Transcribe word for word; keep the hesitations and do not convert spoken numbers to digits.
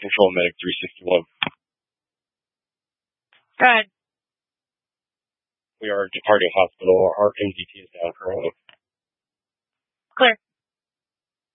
Control Medic three sixty-one. Go ahead. We are departing hospital. Our M D T is down currently. Clear.